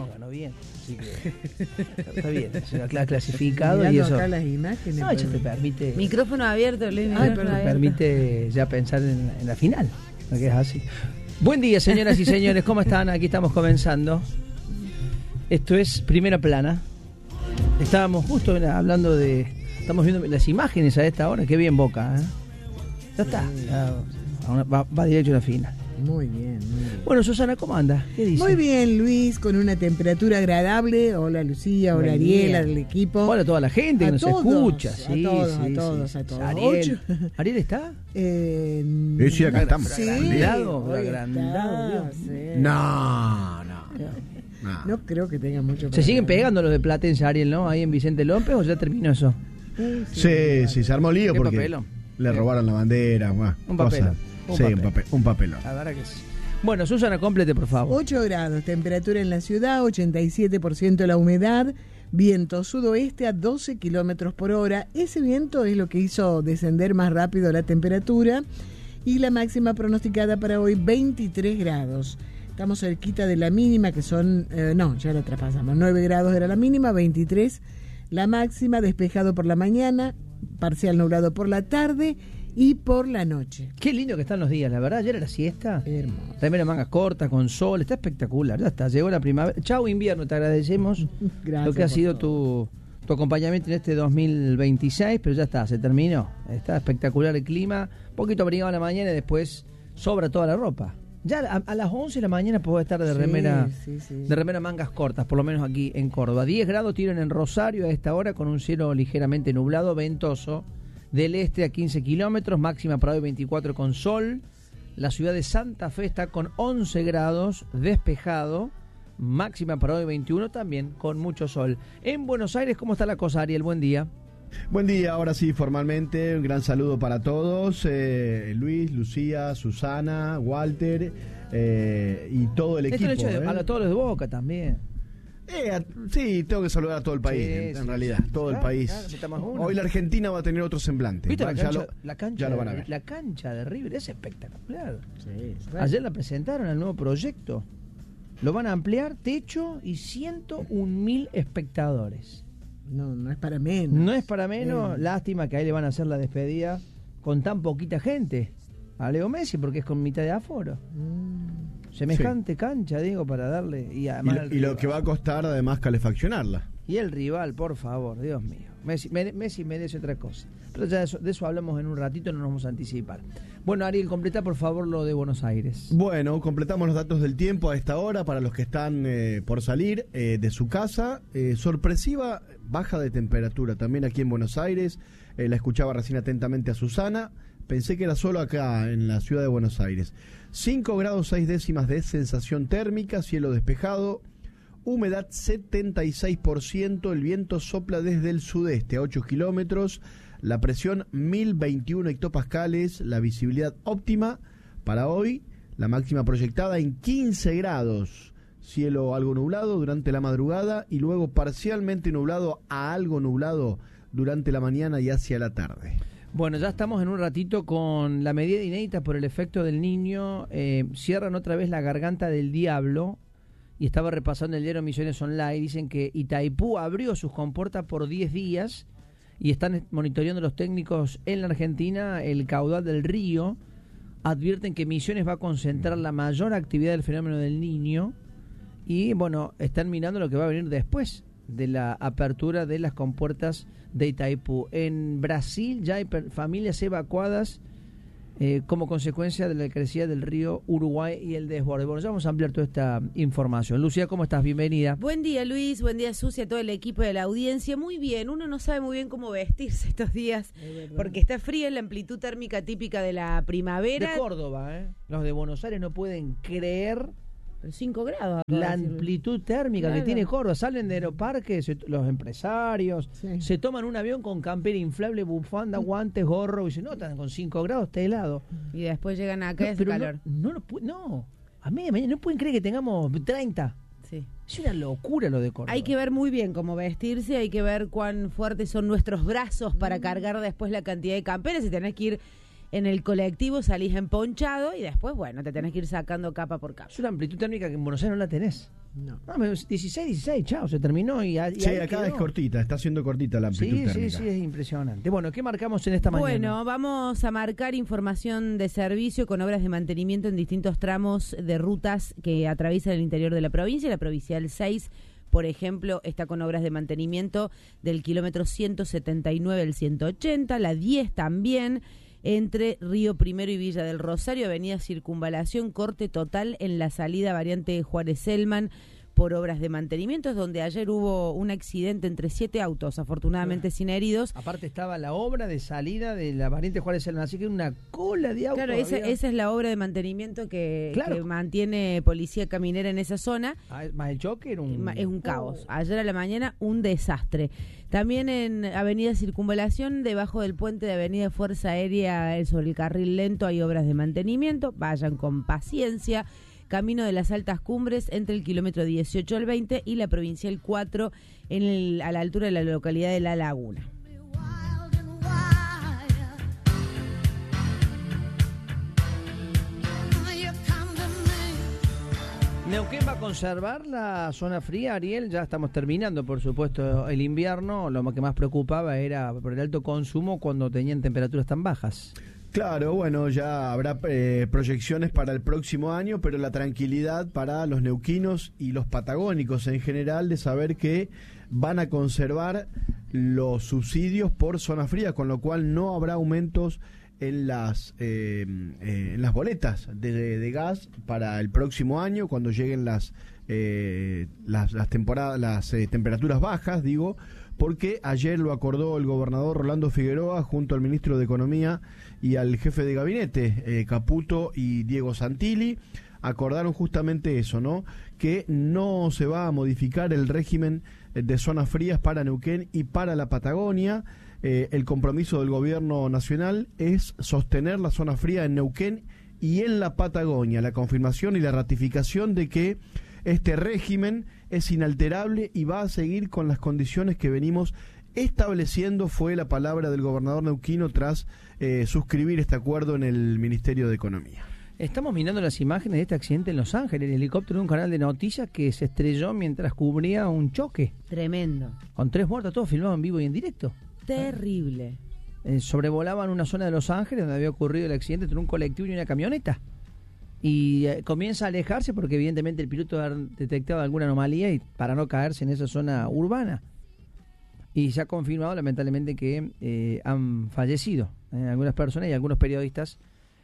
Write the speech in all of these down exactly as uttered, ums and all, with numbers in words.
ganó, ganó bien. Así que está bien, es una clase clasificado y Mirando eso. acá las imágenes. No, eso te permite. Micrófono abierto, Luis. Ay, Micrófono pero te abierto. permite ya pensar en, en la final. ¿No que es así? Buen día, señoras y señores, ¿cómo están? Aquí estamos comenzando. Esto es Primera Plana. Estábamos justo hablando de. Estamos viendo las imágenes a esta hora. Qué bien Boca, ¿eh? Ya está. Ya va, va directo a la final. Muy bien, muy bien. Bueno, Susana, ¿cómo anda? ¿Qué dice? Muy bien, Luis, con una temperatura agradable. Hola, Lucía, hola, Buen Ariela, día. del equipo. Hola a toda la gente que A nos todos, escucha. a Sí, todos, sí, a sí, todos, sí. a todos. Ariel, Ocho. ¿Ariel está? Eh, Sí, sí, acá estamos. Sí, Agrandado, hoy agrandado, está, Dios. sí. No, no. no. No creo que tenga mucho. Se para siguen ver. pegando los de Platense, Ariel, ¿no? Ahí en Vicente López, ¿o ya terminó eso? Uh, Sí, sí, se armó lío Qué porque papelón. le robaron la bandera. Bueno, Un cosas. papelón. Un Sí, papel. un, papel, un papelón. La verdad que sí. Bueno, Susana, complete, por favor. ocho grados, temperatura en la ciudad, ochenta y siete por ciento la humedad, viento sudoeste a doce kilómetros por hora. Ese viento es lo que hizo descender más rápido la temperatura y la máxima pronosticada para hoy veintitrés grados. Estamos cerquita de la mínima que son, eh, no, ya la traspasamos, nueve grados era la mínima, veintitrés la máxima, despejado por la mañana, parcial nublado por la tarde y por la noche. Qué lindo que están los días, la verdad. Ayer era siesta. Hermoso. También las mangas cortas, con sol. Está espectacular. Ya está, llegó la primavera. Chau, invierno, te agradecemos Gracias lo que ha por sido todo. tu, tu acompañamiento en este dos mil veintiséis, pero ya está, se terminó. Está espectacular el clima. Un poquito abrigado en la mañana y después sobra toda la ropa. Ya a, a las once de la mañana puedo estar de Sí, remera sí, sí. de remera mangas cortas, por lo menos aquí en Córdoba. diez grados tiran en Rosario a esta hora con un cielo ligeramente nublado, ventoso. Del este a quince kilómetros, máxima para hoy veinticuatro con sol. La ciudad de Santa Fe está con once grados, despejado. Máxima para hoy veintiuno también con mucho sol. En Buenos Aires, ¿cómo está la cosa, Ariel? Buen día. Buen día, ahora sí, formalmente, un gran saludo para todos. Eh, Luis, Lucía, Susana, Walter eh, y todo el Esto equipo. lo he hecho de- ¿eh? a todos los de Boca también. Eh, a- sí, tengo que saludar a todo el país, Sí, en, en sí, realidad, sí. todo Claro, el país. claro, si está más uno. Hoy la Argentina va a tener otro semblante. ¿Viste Va, la ya cancha, lo- la, cancha ya lo de, van a ver. la cancha de River? Es espectacular. Sí, Ayer la presentaron al nuevo proyecto. Lo van a ampliar, techo y ciento un mil espectadores. No, no es para menos. No es para menos, Eh. lástima que ahí le van a hacer la despedida con tan poquita gente a Leo Messi, porque es con mitad de aforo. Mm. Semejante cancha, digo, para darle. Y Y, además lo- el y lo rival. que va a costar además calefaccionarla. Y el rival, por favor, Dios mío. Messi, mere- Messi merece otra cosa. Pero ya de eso, de eso hablamos en un ratito, no nos vamos a anticipar. Bueno, Ariel, completa por favor lo de Buenos Aires. Bueno, completamos los datos del tiempo a esta hora para los que están eh, por salir eh, de su casa. Eh, sorpresiva baja de temperatura también aquí en Buenos Aires. Eh, la escuchaba recién atentamente a Susana. Pensé que era solo acá en la ciudad de Buenos Aires. cinco grados seis décimas de sensación térmica, cielo despejado, humedad setenta y seis por ciento, el viento sopla desde el sudeste a ocho kilómetros, la presión mil veintiuno hectopascales, la visibilidad óptima para hoy, la máxima proyectada en quince grados, cielo algo nublado durante la madrugada y luego parcialmente nublado a algo nublado durante la mañana y hacia la tarde. Bueno, ya estamos en un ratito con la medida inédita por el efecto del niño. Eh, cierran otra vez la garganta del diablo. Y estaba repasando el diario Misiones Online. Dicen que Itaipú abrió sus compuertas por diez días. Y están monitoreando los técnicos en la Argentina el caudal del río. Advierten que Misiones va a concentrar la mayor actividad del fenómeno del niño. Y bueno, están mirando lo que va a venir después de la apertura de las compuertas de Itaipú. En Brasil ya hay per- familias evacuadas eh, como consecuencia de la crecida del río Uruguay y el desborde. Bueno, ya vamos a ampliar toda esta información. Lucía, ¿cómo estás? Bienvenida. Buen día, Luis. Buen día, Susi, a todo el equipo de la audiencia. Muy bien. Uno no sabe muy bien cómo vestirse estos días porque está fría, la amplitud térmica típica de la primavera. De Córdoba, ¿eh? Los de Buenos Aires no pueden creer cinco grados. la amplitud térmica Claro. que tiene Córdoba. Salen de Aeroparque se- los empresarios, Sí. se toman un avión con campera inflable, bufanda, guantes, gorro, y se notan con cinco grados, está helado. Y después llegan acá y No, hace pero calor. no, no, lo pu- no, a mí mañana no pueden creer que tengamos treinta. Sí. Es una locura lo de Córdoba. Hay que ver muy bien cómo vestirse, hay que ver cuán fuertes son nuestros brazos para cargar después la cantidad de camperas. Si tenés que ir en el colectivo, salís emponchado y después, bueno, te tenés que ir sacando capa por capa. Es una amplitud térmica que en Buenos Aires no la tenés. No. No, dieciséis, dieciséis, chao, se terminó y, y Sí, ahí acá quedó. es cortita, está siendo cortita la amplitud Sí, térmica. sí, sí, es impresionante. Bueno, ¿qué marcamos en esta mañana? Bueno, vamos a marcar información de servicio con obras de mantenimiento en distintos tramos de rutas que atraviesan el interior de la provincia. La Provincial seis, por ejemplo, está con obras de mantenimiento del kilómetro ciento setenta y nueve al ciento ochenta, la diez también, entre Río Primero y Villa del Rosario, avenida Circunvalación, corte total en la salida variante Juárez-Selman por obras de mantenimiento, es donde ayer hubo un accidente entre siete autos, afortunadamente sin heridos. Aparte estaba la obra de salida de la variante Juárez Selman, así que una cola de autos. Claro, esa, había. esa es la obra de mantenimiento que, Claro. que mantiene Policía Caminera en esa zona. Ah, más el choque era un... Ma- Es un caos. Ayer a la mañana un desastre. También en Avenida Circunvalación, debajo del puente de Avenida Fuerza Aérea, eh, sobre el carril lento, hay obras de mantenimiento. Vayan con paciencia. Camino de las Altas Cumbres entre el kilómetro dieciocho al veinte y la Provincial cuatro en el, a la altura de la localidad de La Laguna. ¿Neuquén va a conservar la zona fría, Ariel? Ya estamos terminando, por supuesto, el invierno. Lo que más preocupaba era por el alto consumo cuando tenían temperaturas tan bajas. Claro, bueno, ya habrá eh, proyecciones para el próximo año, pero la tranquilidad para los neuquinos y los patagónicos en general de saber que van a conservar los subsidios por zona fría, con lo cual no habrá aumentos en las eh, eh, en las boletas de, de, de gas para el próximo año cuando lleguen las eh, las, las temporadas las eh, temperaturas bajas, digo, porque ayer lo acordó el gobernador Rolando Figueroa junto al ministro de Economía y al jefe de gabinete eh, Caputo y Diego Santilli. Acordaron justamente eso, ¿no? Que no se va a modificar el régimen de zonas frías para Neuquén y para la Patagonia. Eh, el compromiso del gobierno nacional es sostener la zona fría en Neuquén y en la Patagonia. La confirmación y la ratificación de que este régimen es inalterable y va a seguir con las condiciones que venimos estableciendo, fue la palabra del gobernador neuquino tras eh, suscribir este acuerdo en el Ministerio de Economía. Estamos mirando las imágenes de este accidente en Los Ángeles, el helicóptero de un canal de noticias que se estrelló mientras cubría un choque, Tremendo. con tres muertos, todo filmado en vivo y en directo. Terrible. Eh, sobrevolaban una zona de Los Ángeles donde había ocurrido el accidente entre un colectivo y una camioneta. Y eh, comienza a alejarse porque evidentemente el piloto ha detectado alguna anomalía y para no caerse en esa zona urbana. Y se ha confirmado lamentablemente que eh, han fallecido eh, algunas personas y algunos periodistas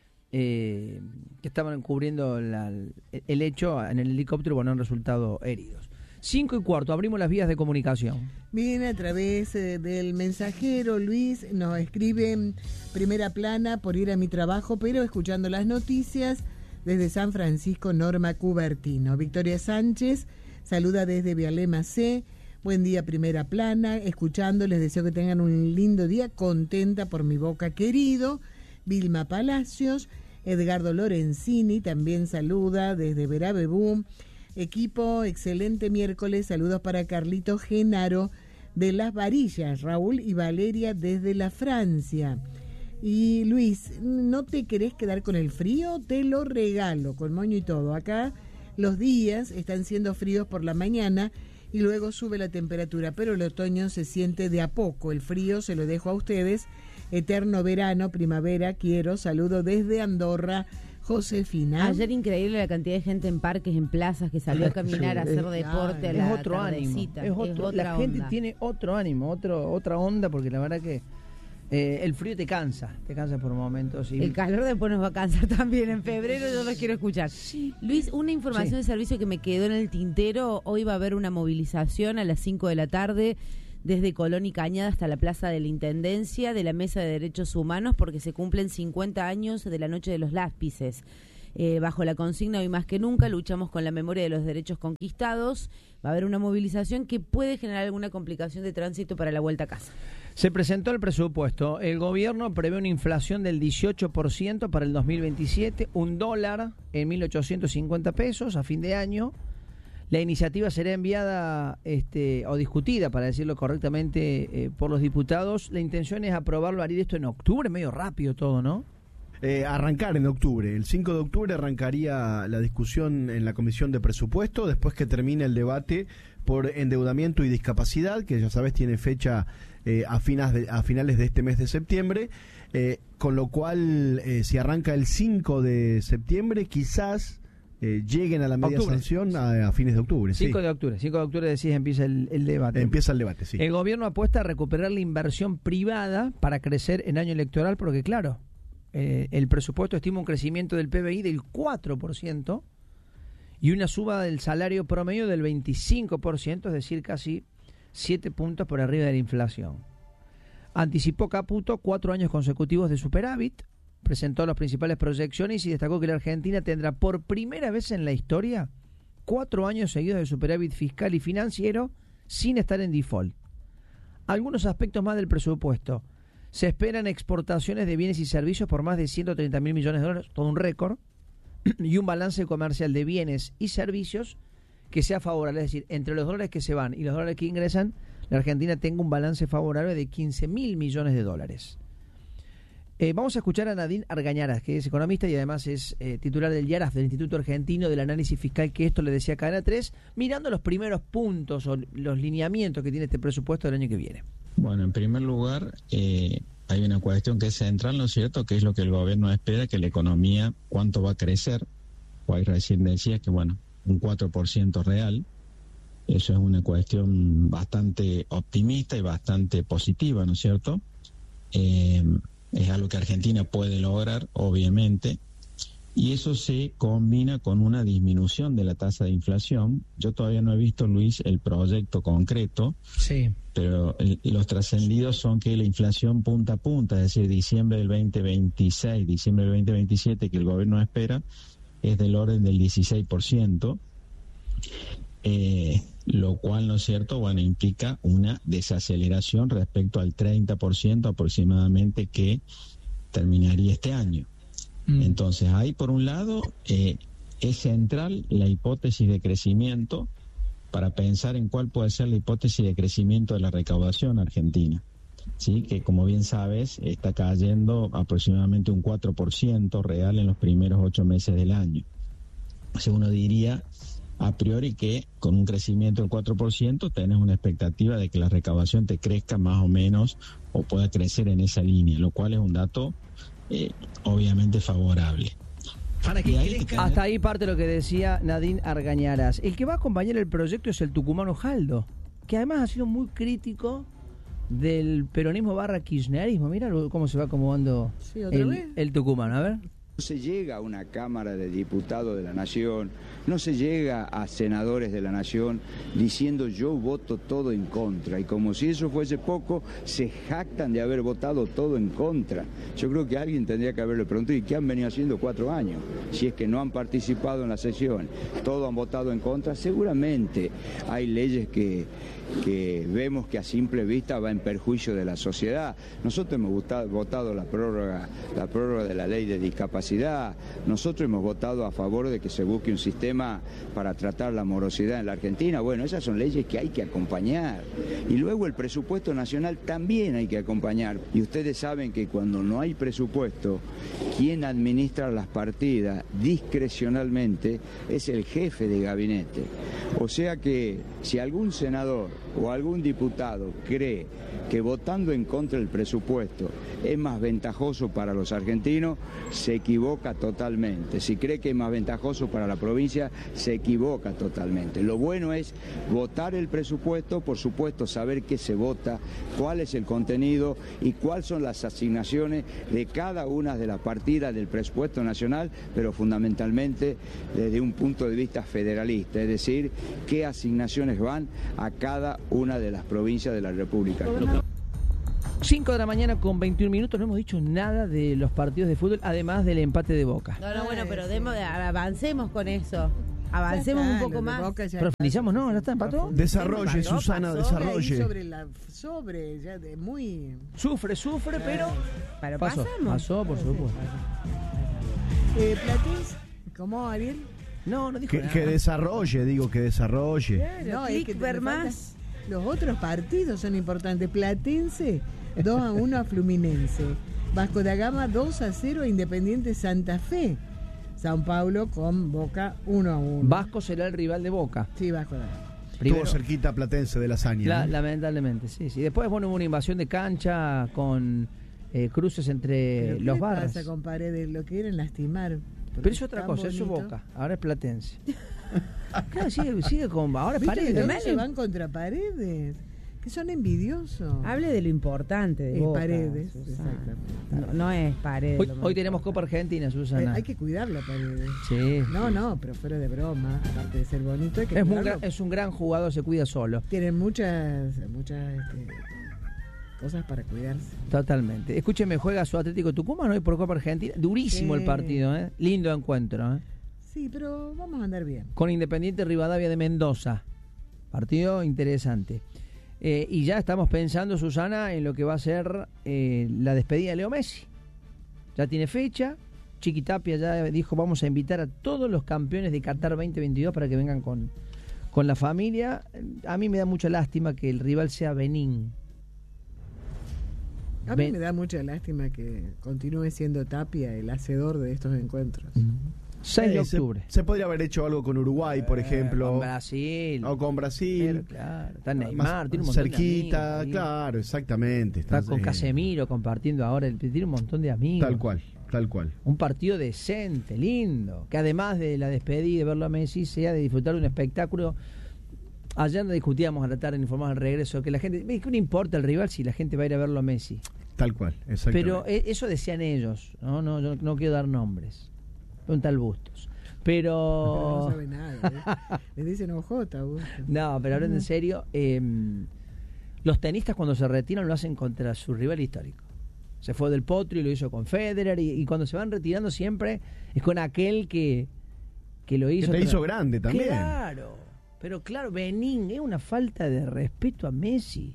eh, que estaban cubriendo la, el, el hecho en el helicóptero, bueno, han resultado heridos. Cinco y cuarto, abrimos las vías de comunicación. Bien, a través eh, del mensajero, Luis nos escribe: primera plana por ir a mi trabajo, pero escuchando las noticias desde San Francisco, Norma Cubertino. Victoria Sánchez saluda desde Vialema C. Buen día, primera plana, escuchando, les deseo que tengan un lindo día, contenta por mi Boca querido. Vilma Palacios, Edgardo Lorenzini también saluda desde Verabebú. Equipo, excelente miércoles, saludos para Carlito Genaro de Las Varillas, Raúl y Valeria desde la Francia. Y Luis, ¿no te querés quedar con el frío? Te lo regalo, con moño y todo. Acá los días están siendo fríos por la mañana y luego sube la temperatura, pero el otoño se siente de a poco. El frío se lo dejo a ustedes. Eterno verano, primavera, quiero. Saludo desde Andorra, Josefina. Ayer increíble la cantidad de gente en parques, en plazas, que salió a caminar, a hacer deporte a Es la otro ánimo. tardecita. Es otro, otra la gente onda. tiene otro ánimo, otro, otra onda, porque la verdad que eh, el frío te cansa, te cansa por momentos. Y El calor después nos va a cansar también en febrero, yo los quiero escuchar. Sí. Luis, una información Sí. de servicio que me quedó en el tintero. Hoy va a haber una movilización a las cinco de la tarde desde Colón y Cañada hasta la Plaza de la Intendencia de la Mesa de Derechos Humanos, porque se cumplen cincuenta años de la Noche de los Lápices. Eh, bajo la consigna Hoy más que nunca luchamos con la memoria de los derechos conquistados. Va a haber una movilización que puede generar alguna complicación de tránsito para la vuelta a casa. Se presentó el presupuesto. El gobierno prevé una inflación del dieciocho por ciento para el dos mil veintisiete, un dólar en mil ochocientos cincuenta pesos a fin de año. La iniciativa será enviada este, o discutida, para decirlo correctamente, eh, por los diputados. La intención es aprobarlo, hacer esto en octubre, medio rápido todo, ¿no? eh, arrancar en octubre. El cinco de octubre arrancaría la discusión en la Comisión de Presupuesto, después que termine el debate por endeudamiento y discapacidad, que ya sabes tiene fecha eh, a, finas de, a finales de este mes de septiembre, eh, con lo cual eh, si arranca el cinco de septiembre, quizás eh, lleguen a la media Octubre. sanción a, a fines de octubre. cinco sí. de octubre, cinco de octubre decís empieza el, el debate. Empieza el debate, sí. El gobierno apuesta a recuperar la inversión privada para crecer en año electoral, porque claro, eh, el presupuesto estima un crecimiento del P B I del cuatro por ciento y una suba del salario promedio del veinticinco por ciento, es decir, casi siete puntos por arriba de la inflación. Anticipó Caputo cuatro años consecutivos de superávit, presentó las principales proyecciones y destacó que la Argentina tendrá por primera vez en la historia cuatro años seguidos de superávit fiscal y financiero sin estar en default. Algunos aspectos más del presupuesto. Se esperan exportaciones de bienes y servicios por más de ciento treinta mil millones de dólares, todo un récord, y un balance comercial de bienes y servicios que sea favorable, es decir, entre los dólares que se van y los dólares que ingresan, la Argentina tenga un balance favorable de quince mil millones de dólares. Eh, vamos a escuchar a Nadine Argañaras, que es economista y además es eh, titular del IARAF, del Instituto Argentino del Análisis Fiscal, que esto le decía Cadena tres, mirando los primeros puntos o los lineamientos que tiene este presupuesto del año que viene. Bueno, en primer lugar, eh, hay una cuestión que es central, ¿no es cierto?, que es lo que el gobierno espera, que la economía, ¿cuánto va a crecer? Hoy recién decía que, bueno, un cuatro por ciento real. Eso es una cuestión bastante optimista y bastante positiva, ¿no es cierto? Eh, es algo que Argentina puede lograr, obviamente, y eso se combina con una disminución de la tasa de inflación. Yo todavía no he visto, Luis, el proyecto concreto, Sí. pero el, los trascendidos son que la inflación punta a punta, es decir, diciembre del veinte veintiséis, diciembre del veinte veintisiete, que el gobierno espera, es del orden del dieciséis por ciento, eh, lo cual, ¿no es cierto?, bueno, implica una desaceleración respecto al treinta por ciento aproximadamente que terminaría este año. Mm. Entonces, ahí por un lado eh, es central la hipótesis de crecimiento para pensar en cuál puede ser la hipótesis de crecimiento de la recaudación argentina, sí, que como bien sabes está cayendo aproximadamente un cuatro por ciento real en los primeros ocho meses del año. O sea, uno diría a priori que con un crecimiento del cuatro por ciento tenés una expectativa de que la recaudación te crezca más o menos o pueda crecer en esa línea, lo cual es un dato eh, obviamente favorable. Para que ahí, hasta ahí parte lo que decía Nadine Argañaras. El que va a acompañar el proyecto es el tucumano Jaldo, que además ha sido muy crítico del peronismo barra kirchnerismo. Mira cómo se va acomodando sí, ¿otra el, vez? el tucumano. A ver. No se llega a una Cámara de Diputados de la Nación, no se llega a senadores de la Nación diciendo yo voto todo en contra, y como si eso fuese poco, se jactan de haber votado todo en contra. Yo creo que alguien tendría que haberle preguntado, ¿y qué han venido haciendo cuatro años? Si es que no han participado en la sesión, todos han votado en contra, seguramente hay leyes que... que vemos que a simple vista va en perjuicio de la sociedad. Nosotros hemos votado, votado la prórroga, la prórroga de la ley de discapacidad, nosotros hemos votado a favor de que se busque un sistema para tratar la morosidad en la Argentina. Bueno, esas son leyes que hay que acompañar. Y luego el presupuesto nacional también hay que acompañar. Y ustedes saben que cuando no hay presupuesto, quien administra las partidas discrecionalmente es el jefe de gabinete. O sea que si algún senador o algún diputado cree que votando en contra del presupuesto es más ventajoso para los argentinos, se equivoca totalmente. Si cree que es más ventajoso para la provincia, se equivoca totalmente. Lo bueno es votar el presupuesto, por supuesto saber qué se vota, cuál es el contenido y cuáles son las asignaciones de cada una de las partidas del presupuesto nacional, pero fundamentalmente desde un punto de vista federalista, es decir, qué asignaciones van a cada una de las provincias de la República. cinco de la mañana con veintiún minutos, no hemos dicho nada de los partidos de fútbol, además del empate de Boca. No, no, bueno, pero demos, avancemos con eso. Avancemos está, un poco de más. Boca ya Profundizamos, ¿no? ¿No está empató? Desarrolle, Empató, Susana, pasó. desarrolle. Sobre la sobre ya de muy Sufre, sufre, pero Pero pasó. pasamos. Pasó, por supuesto. eh, Platins, ¿cómo, Ariel? No, no dijo Que, nada. que desarrolle, digo, que desarrolle. No, clic, te- ver me más. falta- Los otros partidos son importantes. Platense dos a uno a Fluminense. Vasco da Gama dos a cero a Independiente Santa Fe. Sao Paulo con Boca uno a uno. Vasco será el rival de Boca. Sí, Vasco da Gama. Estuvo cerquita Platense de la hazaña. La, ¿no? Lamentablemente, sí, sí. Después, bueno, hubo una invasión de cancha con eh, cruces entre ¿Pero qué los le barras. pasa con Paredes? Lo quieren lastimar. Pero es otra cosa, eso es Boca. Ahora es Platense. Claro, sigue, sigue con. Ahora es ¿Viste que Paredes. todos se van contra Paredes? Que son envidiosos. Hable de lo importante de Eh, Boca, Paredes, Susana. exactamente. No, no es Paredes. Hoy, lo más hoy tenemos importante. Copa Argentina, Eh, Susana. hay que cuidarlo a Paredes. Sí. No, no, pero fuera de broma, aparte de ser bonito, hay que Es, muy cuidarlo. gran- es un gran jugador, se cuida solo. Tienen muchas, muchas este, cosas para cuidarse. Totalmente. Escúcheme, juega su Atlético Tucumán hoy por Copa Argentina. Durísimo Sí. el partido, ¿eh? Lindo encuentro, ¿eh? Sí, pero vamos a andar bien. Con Independiente Rivadavia de Mendoza. Partido interesante. Eh, y ya estamos pensando, Susana, en lo que va a ser eh, la despedida de Leo Messi. Ya tiene fecha. Chiqui Tapia ya dijo, vamos a invitar a todos los campeones de Qatar veinte veintidós para que vengan con, con la familia. A mí me da mucha lástima que el rival sea Benín. A mí Ben- me da mucha lástima que continúe siendo Tapia el hacedor de estos encuentros. seis de Eh, se, octubre. se podría haber hecho algo con Uruguay, por ejemplo. Con Brasil. O con Brasil. Pero, claro, está Neymar, Más tiene un montón cerquita, de amigos ahí. claro, exactamente. Está Estás, con eh, Casemiro compartiendo ahora, el- tiene un montón de amigos. Tal cual, tal cual. Un partido decente, lindo, que además de la despedida de verlo a Messi, sea de disfrutar de un espectáculo. Ayer nos discutíamos a la tarde en Informar al regreso, que la gente, ¿qué no importa el rival si la gente va a ir a verlo a Messi? Tal cual, exactamente. Pero eh, eso decían ellos, no, no, yo no quiero dar nombres, un tal Bustos. Pero... No sabe nada. ¿eh? Le dicen ojota. vos. No, pero hablando en serio, eh, los tenistas cuando se retiran lo hacen contra su rival histórico. Se fue Del Potro y lo hizo con Federer, y, y cuando se van retirando siempre es con aquel que, que lo hizo. Que te tra- hizo grande también. Claro, pero claro, Benín es una falta de respeto a Messi.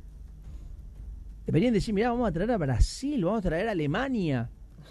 Deberían decir, mirá, vamos a traer a Brasil, vamos a traer a Alemania.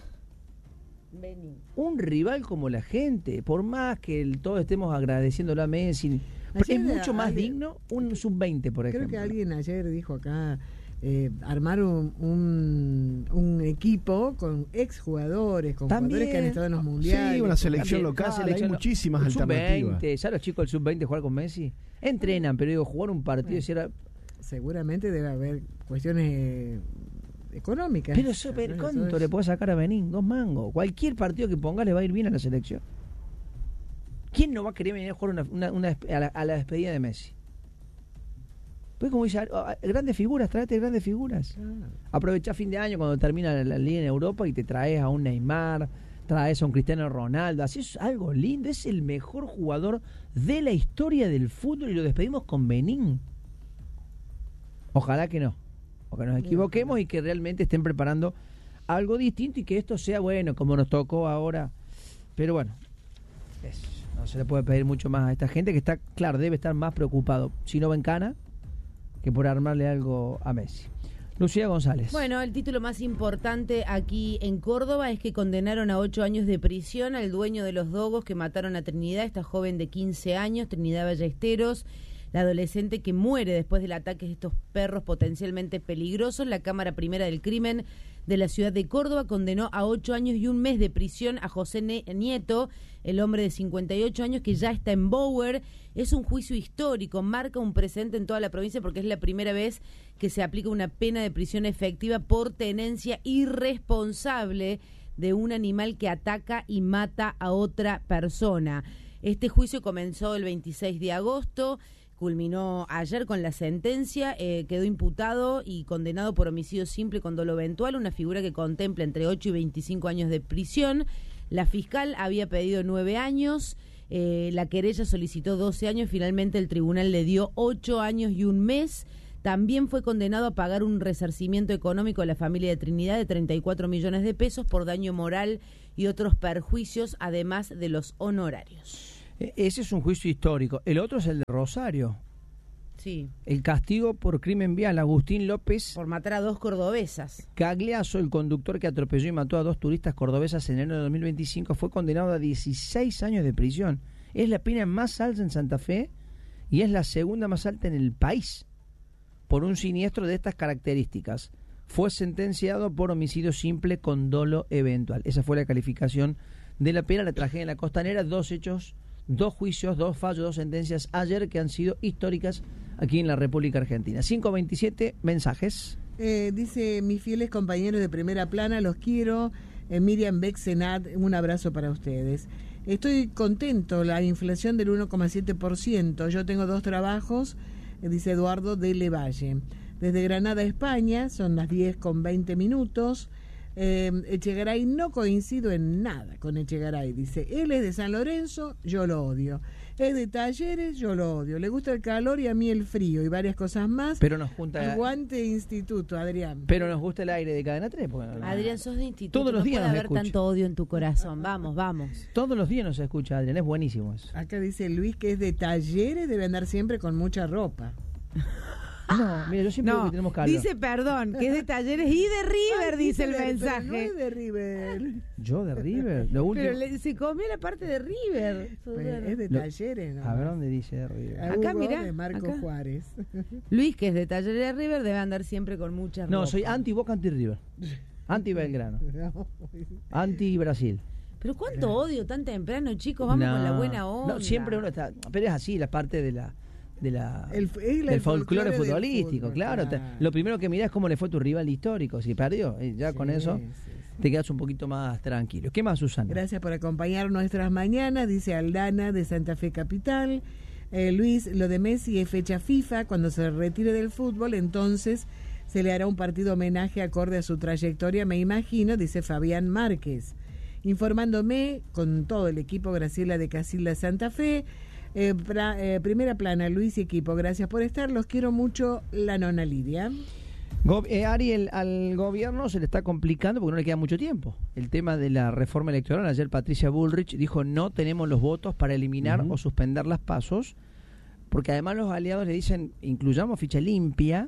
Vení. Un rival como la gente, por más que el, todos estemos agradeciéndolo a Messi, Ayer es mucho más alguien- digno un sub veinte, por Creo ejemplo. que alguien ayer dijo acá, eh, armar un, un, un equipo con exjugadores, con También. jugadores que han estado en los mundiales. Sí, una selección También, local, una selección hay lo- muchísimas el sub alternativas. veinte, ¿sabes los chicos del sub veinte jugar con Messi? Entrenan, pero digo, jugar un partido y era... Seguramente debe haber cuestiones eh, económicas. Pero eso, Eso ¿cuánto es- le puede sacar a Benín? Dos mangos. Cualquier partido que ponga le va a ir bien a la selección. ¿Quién no va a querer venir a jugar una, una- una despe- a, la, a la despedida de Messi? Pues como dice, ah, grandes figuras, tráete grandes figuras. Claro. Aprovechá fin de año cuando termina la, la liga en Europa y te traes a un Neymar, traes a un Cristiano Ronaldo. Así es algo lindo. Es el mejor jugador de la historia del fútbol y lo despedimos con Benín. Ojalá que no. O que nos equivoquemos y que realmente estén preparando algo distinto y que esto sea bueno, como nos tocó ahora. Pero bueno, es- no se le puede pedir mucho más a esta gente que está, claro, debe estar más preocupado, si no ven cana, que por armarle algo a Messi. Lucía González. Bueno, el título más importante aquí en Córdoba es que condenaron a ocho años de prisión al dueño de los dogos que mataron a Trinidad, esta joven de quince años, Trinidad Ballesteros, la adolescente que muere después del ataque de estos perros potencialmente peligrosos. La Cámara Primera del Crimen de la ciudad de Córdoba condenó a ocho años y un mes de prisión a José Nieto, el hombre de cincuenta y ocho años que ya está en Bower. Es un juicio histórico, marca un precedente en toda la provincia porque es la primera vez que se aplica una pena de prisión efectiva por tenencia irresponsable de un animal que ataca y mata a otra persona. Este juicio comenzó el veintiséis de agosto. Culminó ayer con la sentencia, eh, quedó imputado y condenado por homicidio simple con dolo eventual, una figura que contempla entre ocho y veinticinco años de prisión. La fiscal había pedido nueve años, eh, la querella solicitó doce años, finalmente el tribunal le dio ocho años y un mes. También fue condenado a pagar un resarcimiento económico a la familia de Trinidad de treinta y cuatro millones de pesos por daño moral y otros perjuicios, además de los honorarios. E- Ese es un juicio histórico. El otro es el de Rosario. Sí, El castigo por crimen vial. Agustín López por matar a dos cordobesas. Cagliaso, el conductor que atropelló y mató a dos turistas cordobesas en enero de dos mil veinticinco, fue condenado a dieciséis años de prisión. Es la pena más alta en Santa Fe y es la segunda más alta en el país por un siniestro de estas características. fue sentenciado por homicidio simple con dolo eventual. Esa fue la calificación de la pena, la tragedia en la Costanera, dos hechos, dos juicios, dos fallos, dos sentencias ayer que han sido históricas aquí en la República Argentina. cinco veintisiete, mensajes. Eh, dice, mis fieles compañeros de Primera Plana, los quiero. Eh, Miriam Bexenat, un abrazo para ustedes. Estoy contento, la inflación del uno coma siete por ciento. Yo tengo dos trabajos, eh, dice Eduardo de Levalle. Desde Granada, España, son las diez con veinte minutos. Eh, Echegaray, no coincido en nada con Echegaray, dice, él es de San Lorenzo, yo lo odio. Es de Talleres, yo lo odio. Le gusta el calor y a mí el frío y varias cosas más. Pero nos junta... Aguante Instituto, Adrián. Pero nos gusta el aire de Cadena tres. Porque... Adrián, sos de Instituto. Todos los no días puede nos haber escucha. tanto odio en tu corazón. Vamos, vamos. Todos los días nos escucha, Adrián. Es buenísimo eso. Acá dice Luis que es de Talleres, debe andar siempre con mucha ropa. No, mira, yo siempre digo No, que tenemos calor. dice perdón, que es de Talleres y de River, Ay, dice el pero mensaje. No es de River. Yo de River. Lo último... Pero le- se comió la parte de River. Pues es de Lo- Talleres, ¿no? A ver dónde dice de River. A Acá, Hugo mirá, de Marco acá. Juárez. Luis, que es de Talleres de River, debe andar siempre con mucha ropa. No, soy anti-Boca, anti-River. Anti-Belgrano. Anti-Brasil. Pero cuánto odio tan temprano, chicos. Vamos No, con la buena onda. No, siempre uno está... Pero es así, la parte de la... De la, El- es la- del el folclore folclore del futbolístico, fútbol, claro. claro. Te- lo primero que mirás es cómo le fue tu rival histórico. Si perdió, y ya Sí, con eso sí, sí. te quedas un poquito más tranquilo. ¿Qué más, Susana? Gracias por acompañar nuestras mañanas, dice Aldana de Santa Fe Capital. Eh, Luis, lo de Messi es fecha FIFA, cuando se retire del fútbol, entonces se le hará un partido homenaje acorde a su trayectoria, me imagino, dice Fabián Márquez. Informándome con todo el equipo, Graciela de Casilda Santa Fe. Eh, pra- eh, primera plana, Luis y equipo, gracias por estar, los quiero mucho, la nona Lidia. Go- eh, Ariel, al gobierno se le está complicando porque no le queda mucho tiempo. El tema de la reforma electoral, ayer Patricia Bullrich dijo no tenemos los votos para eliminar Uh-huh. o suspender las pasos, porque además los aliados le dicen incluyamos ficha limpia,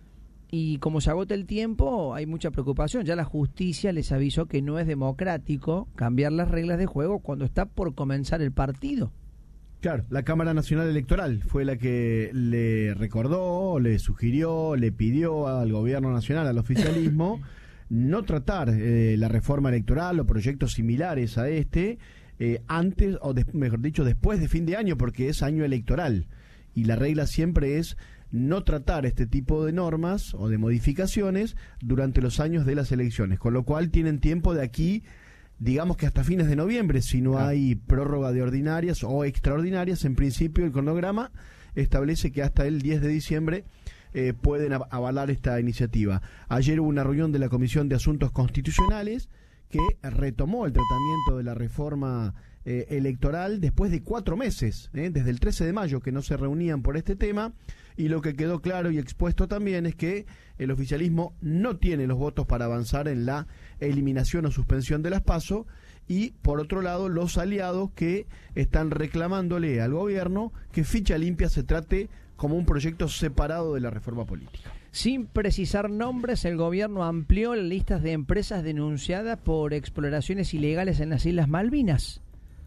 y como se agota el tiempo hay mucha preocupación. Ya la justicia les avisó que no es democrático cambiar las reglas de juego cuando está por comenzar el partido. Claro, la Cámara Nacional Electoral fue la que le recordó, le sugirió, le pidió al gobierno nacional, al oficialismo, no tratar eh, la reforma electoral o proyectos similares a este eh, antes, o des- mejor dicho, después de fin de año, porque es año electoral. Y la regla siempre es no tratar este tipo de normas o de modificaciones durante los años de las elecciones, con lo cual tienen tiempo de aquí, digamos que hasta fines de noviembre, si no Ah. hay prórroga de ordinarias o extraordinarias. En principio el cronograma establece que hasta el diez de diciembre eh, pueden av- avalar esta iniciativa. Ayer hubo una reunión de la Comisión de Asuntos Constitucionales que retomó el tratamiento de la reforma eh, electoral después de cuatro meses, eh, desde el trece de mayo que no se reunían por este tema, y lo que quedó claro y expuesto también es que el oficialismo no tiene los votos para avanzar en la eliminación o suspensión de las PASO, y por otro lado los aliados que están reclamándole al gobierno que ficha limpia se trate como un proyecto separado de la reforma política. Sin precisar nombres, el gobierno amplió las listas de empresas denunciadas por exploraciones ilegales en las Islas Malvinas.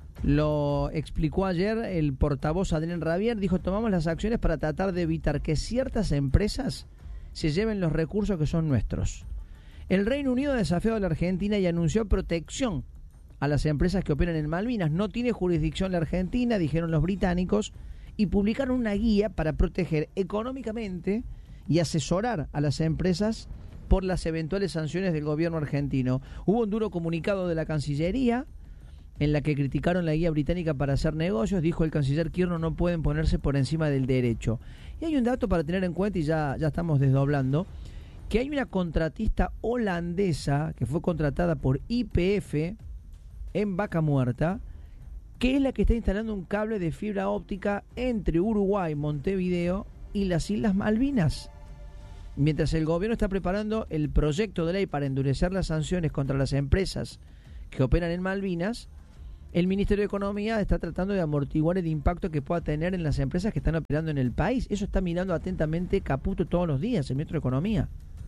Lo explicó ayer el portavoz Adrián Rabier, dijo tomamos las acciones para tratar de evitar que ciertas empresas se lleven los recursos que son nuestros. El Reino Unido desafió a la Argentina y anunció protección a las empresas que operan en Malvinas. No tiene jurisdicción la Argentina, dijeron los británicos, y publicaron una guía para proteger económicamente y asesorar a las empresas por las eventuales sanciones del gobierno argentino. Hubo un duro comunicado de la Cancillería en la que criticaron la guía británica para hacer negocios. Dijo el canciller Kirchner, no pueden ponerse por encima del derecho. Y hay un dato para tener en cuenta, y ya, ya estamos desdoblando, que hay una contratista holandesa que fue contratada por Y P F en Vaca Muerta, que es la que está instalando un cable de fibra óptica entre Uruguay, Montevideo y las Islas Malvinas. Mientras el gobierno está preparando el proyecto de ley para endurecer las sanciones contra las empresas que operan en Malvinas, el Ministerio de Economía está tratando de amortiguar el impacto que pueda tener en las empresas que están operando en el país. Eso está mirando atentamente Caputo todos los días, el ministro de Economía.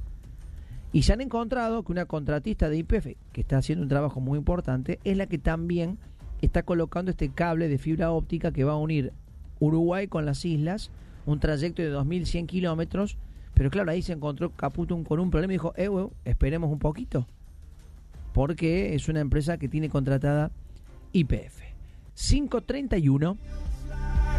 Y se han encontrado que una contratista de Y P F, que está haciendo un trabajo muy importante, es la que también está colocando este cable de fibra óptica que va a unir Uruguay con las islas, un trayecto de dos mil cien kilómetros, Pero claro, ahí se encontró Caputo con un problema y dijo, eh, bueno, esperemos un poquito, porque es una empresa que tiene contratada Y P F. cinco treinta y uno